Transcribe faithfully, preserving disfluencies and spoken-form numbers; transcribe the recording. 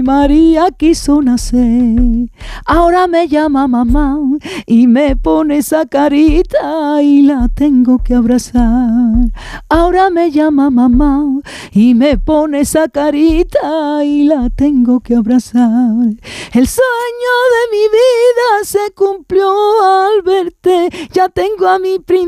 María quiso nacer. Ahora me llama mamá y me pone esa carita y la tengo que abrazar. Ahora me llama mamá y me pone esa carita y la tengo que abrazar. El sueño de mi vida se cumplió al verte. Ya tengo a mi princesa